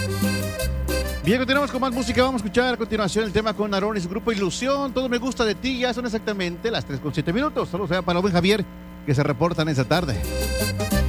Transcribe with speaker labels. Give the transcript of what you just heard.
Speaker 1: Bien, continuamos con más música. Vamos a escuchar a continuación el tema con Aarón y su grupo Ilusión. Todo me gusta de ti. Ya son exactamente las 3:07. Saludos para el buen Javier, que se reportan esta tarde.